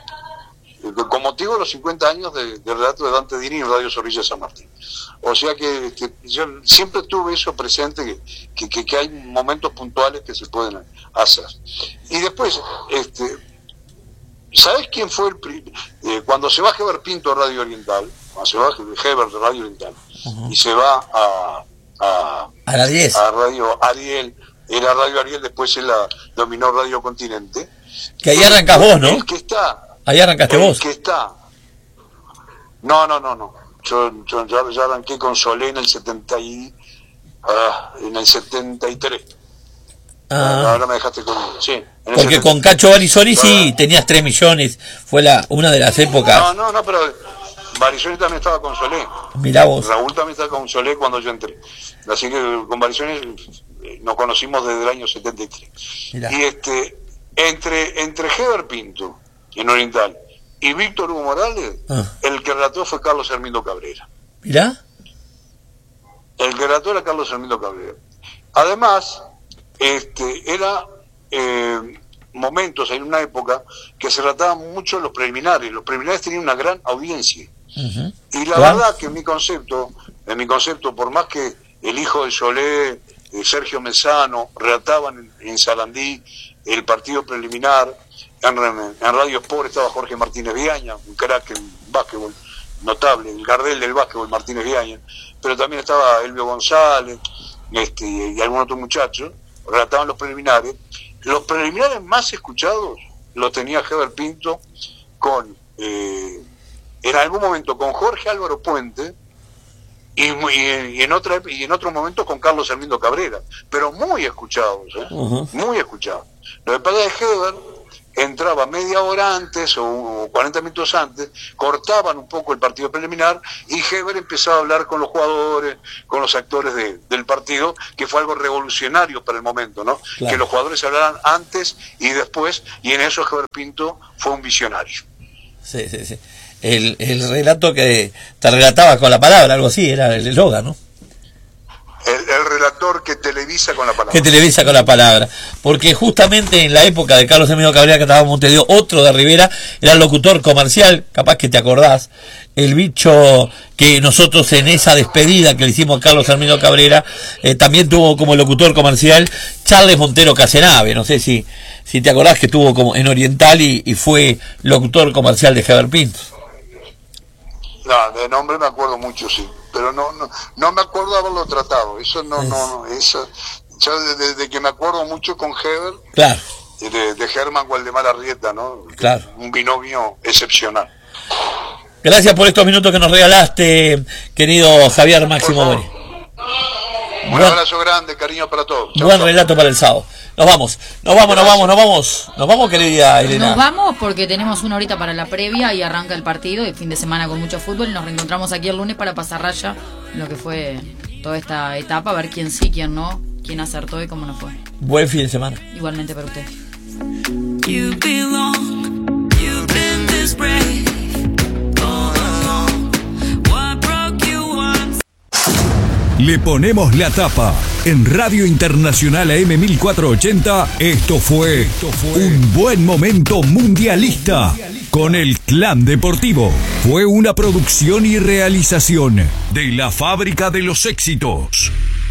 Con motivo de los cincuenta años de, de relato de Dante Dini en Radio Zorrilla San Martín. O sea que, que yo siempre tuve eso presente, que, que, que, que hay momentos puntuales que se pueden hacer. Y después, este... ¿sabes quién fue el pri- eh, cuando se va Heber Pinto a Radio Oriental, cuando se va Heber de Radio Oriental, uh-huh, y se va a a,
a la diez,
a Radio Ariel, era Radio Ariel, después se la dominó Radio Continente,
que ahí arrancas vos, ¿no?
El que está,
ahí arrancaste
el
vos.
que está, no, no, no, no, yo, yo ya, ya arranqué con Solé en el setenta y, uh, en el setenta y tres.
Ah.
Ahora me dejaste con... Sí,
porque con Cacho Barisoni sí tenías tres millones, fue la una de las épocas.
No, no, no, pero Barisoni también estaba con Solé.
Mirá vos.
Raúl también estaba con Solé cuando yo entré. Así que con Barisoni nos conocimos desde el año setenta y tres. Mirá. Y este, entre, entre Heber Pinto, en Oriental, y Víctor Hugo Morales, ah, el que relató fue Carlos Armindo Cabrera.
Mirá.
El que relató era Carlos Armindo Cabrera. Además... Este, era eh, momentos en una época que se trataban mucho los preliminares. Los preliminares tenían una gran audiencia. Uh-huh. Y la ¿Cuál? verdad que en mi concepto, en mi concepto, por más que el hijo de Solé, eh, Sergio Mesano, relataban en, en Sarandí el partido preliminar, en, en Radio Sport estaba Jorge Martínez Viaña, un crack en básquetbol notable, el Gardel del básquetbol Martínez Viaña, pero también estaba Elvio González, este, y algún otro muchacho, relataban los preliminares. Los preliminares más escuchados los tenía Heber Pinto con, eh, en algún momento con Jorge Álvaro Puente y, y, y en otra y en otro momento con Carlos Armindo Cabrera, pero muy escuchados, ¿eh? Uh-huh. Muy escuchados. Lo que pasa es que Heber entraba media hora antes o cuarenta minutos antes, cortaban un poco el partido preliminar y Heber empezaba a hablar con los jugadores, con los actores de, del partido, que fue algo revolucionario para el momento, ¿no? Claro. Que los jugadores hablaran antes y después, y en eso Heber Pinto fue un visionario.
Sí, sí, sí. El, el relato que te relataba con la palabra, algo así, era el eslogan, ¿no?
El, el relator que televisa con la palabra.
Que televisa con la palabra. Porque justamente en la época de Carlos Emilio Cabrera, que estaba en Montevideo, otro de Rivera, era el locutor comercial, capaz que te acordás, el bicho que nosotros en esa despedida que le hicimos a Carlos Emilio Cabrera, eh, también tuvo como locutor comercial Charles Montero Casenave, no sé si, si te acordás que estuvo como en Oriental y, y fue locutor comercial de Heber Pinto.
No, de nombre me acuerdo mucho, sí, pero no no no me acuerdo de haberlo tratado. Eso no, es... no, eso, yo desde, desde que me acuerdo mucho con Heber,
claro,
de, de Germán Waldemar Arrieta, ¿no?
Claro.
Un binomio excepcional.
Gracias por estos minutos que nos regalaste, querido Javier Máximo Boni.
Un buen, abrazo grande, cariño para todos. Chau,
buen
chau.
relato para el sábado. Nos vamos, nos vamos, nos vamos, nos vamos. Nos vamos, querida Elena.
Nos vamos porque tenemos una horita para la previa y arranca el partido, el fin de semana con mucho fútbol, y nos reencontramos aquí el lunes para pasar raya lo que fue toda esta etapa, a ver quién sí, quién no, quién acertó y cómo no fue.
Buen fin de semana.
Igualmente para usted.
You belong, you've been this brave all along. What broke you once?
Le ponemos la tapa. En Radio Internacional A M mil cuatrocientos ochenta, esto fue, esto fue un buen momento mundialista con el Clan Deportivo. Fue una producción y realización de la Fábrica de los Éxitos.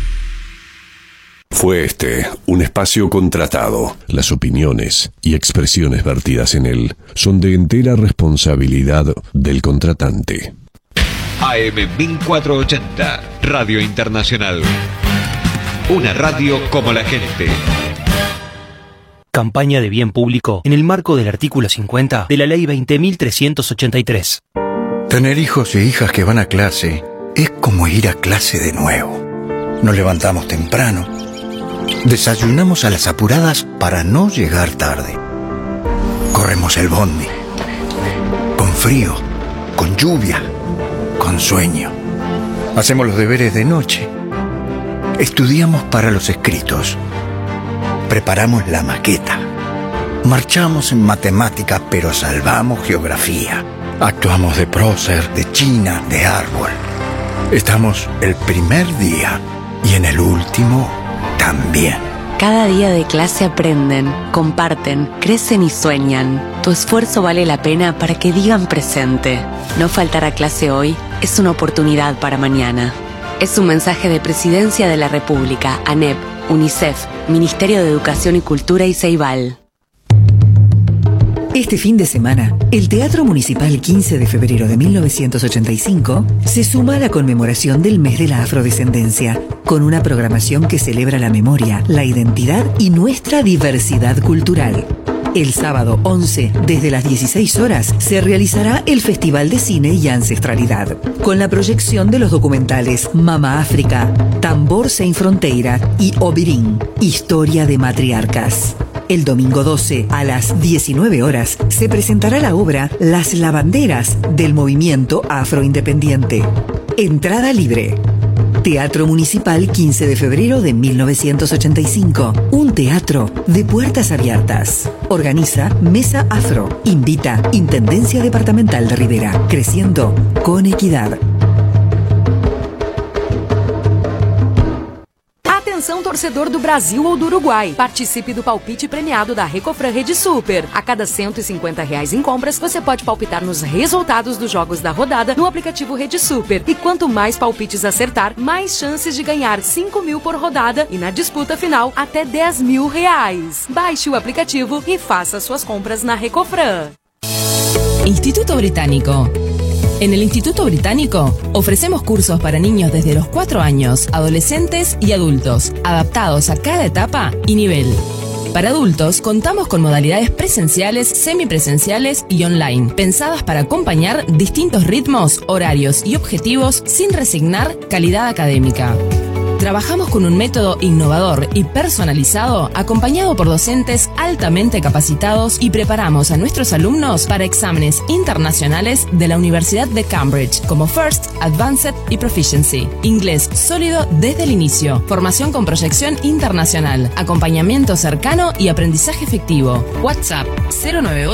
Fue este un espacio contratado. Las opiniones y expresiones vertidas en él son de entera responsabilidad del contratante.
A M mil cuatrocientos ochenta, Radio Internacional. Una radio como la gente.
Campaña de bien público en el marco del artículo cincuenta de la Ley veinte mil trescientos ochenta y tres.
Tener hijos e hijas que van a clase es como ir a clase de nuevo. Nos levantamos temprano, desayunamos a las apuradas para no llegar tarde. Corremos el bondi, con frío, con lluvia, con sueño. Hacemos los deberes de noche. Estudiamos para los escritos. Preparamos la maqueta. Marchamos en matemática, pero salvamos geografía. Actuamos de prócer, de china, de árbol. Estamos el primer día y en el último también.
Cada día de clase aprenden, comparten, crecen y sueñan. Tu esfuerzo vale la pena para que digan presente. No faltar a clase hoy es una oportunidad para mañana. Es un mensaje de Presidencia de la República, ANEP, UNICEF, Ministerio de Educación y Cultura y Ceibal.
Este fin de semana, el Teatro Municipal quince de febrero de mil novecientos ochenta y cinco se suma a la conmemoración del mes de la afrodescendencia, con una programación que celebra la memoria, la identidad y nuestra diversidad cultural. El sábado once, desde las dieciséis horas, se realizará el Festival de Cine y Ancestralidad, con la proyección de los documentales Mama África, Tambor Sem Fronteira y Obirim, Historia de Matriarcas. El domingo doce, a las diecinueve horas, se presentará la obra Las Lavanderas del Movimiento Afroindependiente. Entrada libre. Teatro Municipal quince de febrero de mil novecientos ochenta y cinco. Un teatro de puertas abiertas. Organiza Mesa Afro. Invita Intendencia Departamental de Rivera. Creciendo con equidad.
Atenção, torcedor do Brasil ou do Uruguai. Participe do palpite premiado da Recofran Rede Super. A cada cento e cinquenta reais em compras, você pode palpitar nos resultados dos jogos da rodada no aplicativo Rede Super. E quanto mais palpites acertar, mais chances de ganhar cinco mil por rodada e na disputa final, até dez mil reais. Baixe o aplicativo e faça suas compras na Recofran.
Instituto Británico. En el Instituto Británico ofrecemos cursos para niños desde los cuatro años, adolescentes y adultos, adaptados a cada etapa y nivel. Para adultos contamos con modalidades presenciales, semipresenciales y online, pensadas para acompañar distintos ritmos, horarios y objetivos sin resignar calidad académica. Trabajamos con un método innovador y personalizado, acompañado por docentes altamente capacitados, y preparamos a nuestros alumnos para exámenes internacionales de la Universidad de Cambridge, como First, Advanced y Proficiency. Inglés sólido desde el inicio. Formación con proyección internacional. Acompañamiento cercano y aprendizaje efectivo. WhatsApp cero nueve ocho